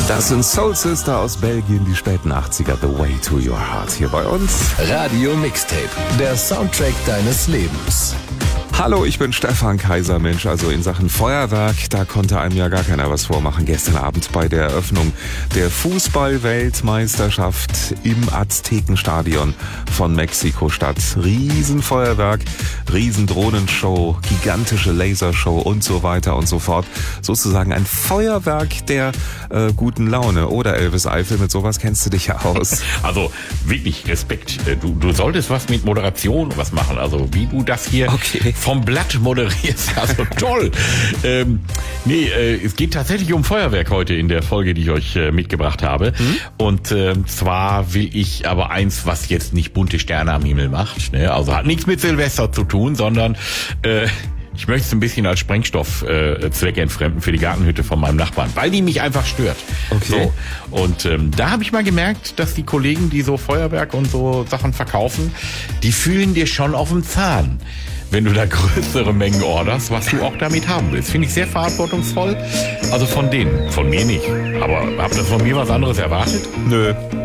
Das sind Soul Sister aus Belgien, die späten 80er, The Way to Your Heart hier bei uns. Radio Mixtape, der Soundtrack deines Lebens. Hallo, ich bin Stefan Kaiser, Mensch, also in Sachen Feuerwerk, da konnte einem ja gar keiner was vormachen. Gestern Abend bei der Eröffnung der Fußball-Weltmeisterschaft im Aztekenstadion von Mexiko-Stadt. Riesenfeuerwerk, Riesendrohnenshow, gigantische Lasershow und so weiter und so fort. Sozusagen ein Feuerwerk der guten Laune. Oder Elvis Eifel, mit sowas kennst du dich ja aus. Also wirklich Respekt. Du solltest was mit Moderation was machen. Also wie du das hier vom Blatt moderierst. Also toll. Es geht tatsächlich um Feuerwerk heute in der Folge, die ich euch mitgebracht habe. Und zwar will ich aber eins, was jetzt nicht bunte Sterne am Himmel macht. Ne? Also hat nichts mit Silvester zu tun, sondern ich möchte es ein bisschen als Sprengstoff zweckentfremden für die Gartenhütte von meinem Nachbarn, weil die mich einfach stört. Okay. So. Und da habe ich mal gemerkt, dass die Kollegen, die so Feuerwerk und so Sachen verkaufen, die fühlen dir schon auf den Zahn, wenn du da größere Mengen orderst, was du auch damit haben willst. Finde ich sehr verantwortungsvoll. Also von denen, von mir nicht. Aber habt ihr von mir was anderes erwartet? Nö.